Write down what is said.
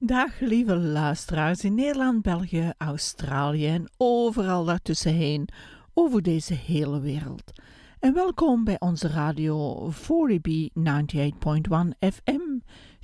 Dag lieve luisteraars in Nederland, België, Australië en overal daartussenheen over deze hele wereld. En welkom bij onze radio 40B 98.1 FM